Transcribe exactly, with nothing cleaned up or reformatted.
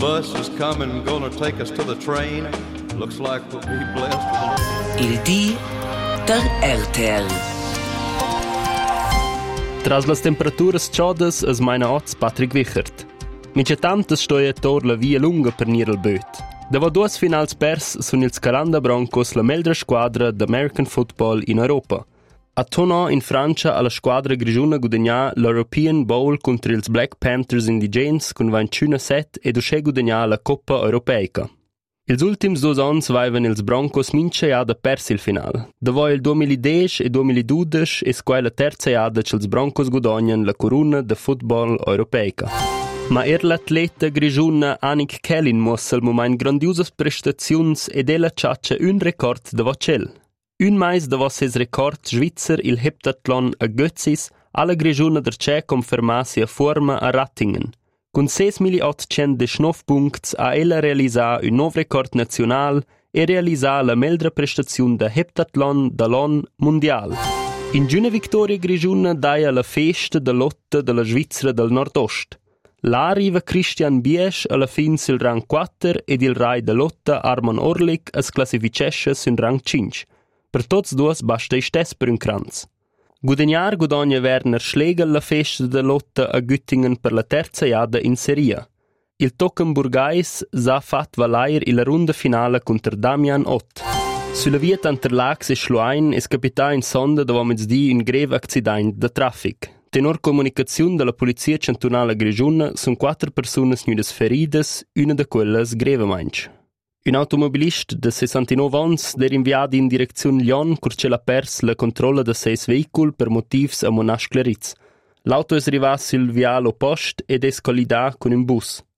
Bus is coming, gonna take us to the train. Looks like we'll be blessed. Il D der R T L. Tras las temperaturas chaudas es meine Oz Patrick Wichert. Mince tantas stoia tor la via lunga per nir al böt. Davo duas finals pers sun ils Caranda Broncos la meldra squadra d'American Football in Europa. A Tonon in Francia alla squadra grigiuna gudagnà l'European Bowl contro ils Black Panthers indigens con ventuna set ed usce gudagnà la Coppa Europeica. Ils ultims dos ans vaivan ils Broncos mince jada pers il final. Davo il duemiladieci e duemiladodici es quai la terza jada c'ils Broncos gudognan la corona de football Europeica. Ma er l'atleta grigiuna Anik Kellin mossa al moment grandiosas prestaziuns ed ella ciaccia un record davo cel. Un mais davo ses record svizzer il heptathlon a Götzis alla grigiuna derce confermasi a forma a Rattingen. Con sei mila ottocentodiciannove punts ha ella realisà un nuovo record nazional e realisà la meldra prestazione da heptathlon dall'on mondial. In giuna victoria grigiuna daia la festa da lotta della Svizzera del Nordost. Là arriva Christian Biesch alla fin sul rang quattro ed il rai da lotta Arman Orlik es classificesce sul rang cinque. Per tots duos basta i stess per un kranz. Gudegnar gudogna Werner Schlegel la festa da lotta a Göttingen per la terza jada in Seria. Il Tockenburgais s'ha fat valair illa runda finale contro Damian Ott. Sulla via Tanterlax e Schluein es capità in sonda davo mezzdi un greve accident da traffic. Tenor comunicazione della polizia cantonale grigiuna sono quattro persone snudas feridas, una de quelles grevamainch. Un automobilist de sessantanove ans der inviat in direzione Lyon curce la pers la controlla de seis veicul per motivs a Monash Claritz. L'auto es arrivat sul viale oppost ed es collidà con un bus.